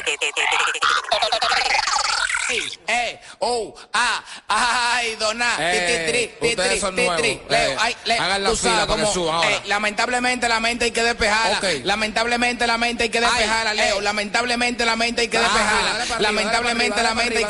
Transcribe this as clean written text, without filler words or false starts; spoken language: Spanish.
Ay, dona, ustedes son nuevos. Leo, Hagan la tú fila sabes para que cómo, suban ahora. lamentablemente la mente hay que despejarla. Ok. Lamentablemente la mente hay que despejarla, Leo. Lamentablemente la mente hay que despejarla. dale para arriba, Lamentablemente dale la mente hay que